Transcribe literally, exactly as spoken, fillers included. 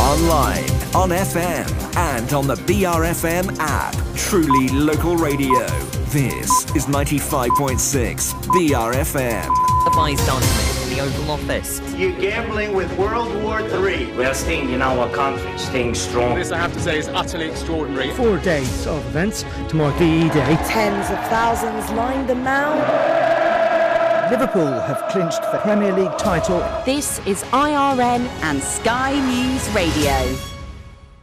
Online, on F M, and on the B R F M app. Truly local radio. This is ninety-five point six B R F M. Vice Don Smith in the Oval Office. You're gambling with World War Three. We are staying in our country, staying strong. This, I have to say, is utterly extraordinary. Four days of events to mark the E Day. Tens of thousands lined the mount. Liverpool have clinched the Premier League title. This is I R N and Sky News Radio.